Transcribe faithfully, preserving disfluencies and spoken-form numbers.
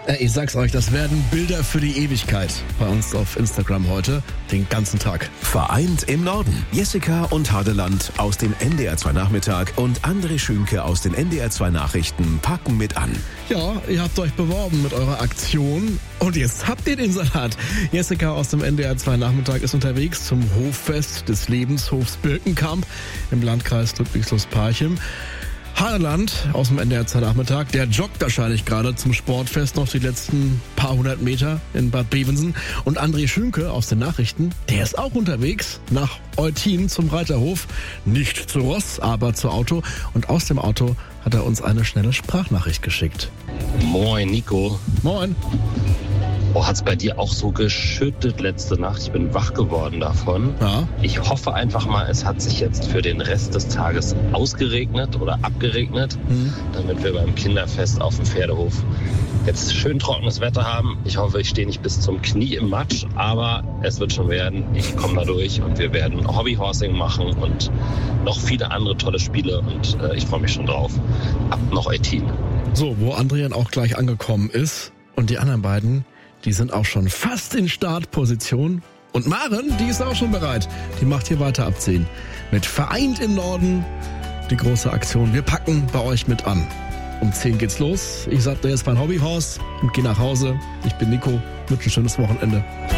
Ich sag's euch, das werden Bilder für die Ewigkeit bei uns auf Instagram heute, den ganzen Tag. Vereint im Norden. Jessica und Hadeland aus dem N D R zwei Nachmittag und André Schünke aus den N D R zwei Nachrichten packen mit an. Ja, ihr habt euch beworben mit eurer Aktion und jetzt habt ihr den Salat. Jessica aus dem N D R zwei Nachmittag ist unterwegs zum Hoffest des Lebenshofs Birkenkamp im Landkreis Ludwigslust-Parchim. Hadeland aus dem N D R zwei Nachmittag, der joggt wahrscheinlich gerade zum Sportfest noch die letzten paar hundert Meter in Bad Bevensen. Und André Schünke aus den Nachrichten, der ist auch unterwegs nach Eutin zum Reiterhof. Nicht zu Ross, aber zu Auto. Und aus dem Auto hat er uns eine schnelle Sprachnachricht geschickt. Moin, Nico. Moin. Oh, hat's bei dir auch so geschüttet letzte Nacht? Ich bin wach geworden davon. Ja. Ich hoffe einfach mal, es hat sich jetzt für den Rest des Tages ausgeregnet oder abgeregnet, Mhm. damit wir beim Kinderfest auf dem Pferdehof jetzt schön trockenes Wetter haben. Ich hoffe, ich stehe nicht bis zum Knie im Matsch, aber es wird schon werden. Ich komme da durch und wir werden Hobbyhorsing machen und noch viele andere tolle Spiele und äh, ich freue mich schon drauf. Ab nach Eutin. So, wo Adrian auch gleich angekommen ist und die anderen beiden, die sind auch schon fast in Startposition. Und Maren, die ist auch schon bereit. Die macht hier weiter ab zehn. Mit Vereint im Norden die große Aktion. Wir packen bei euch mit an. Um zehn geht's los. Ich sagte jetzt mein Hobbyhorse und gehe nach Hause. Ich bin Nico. Wünsche ein schönes Wochenende.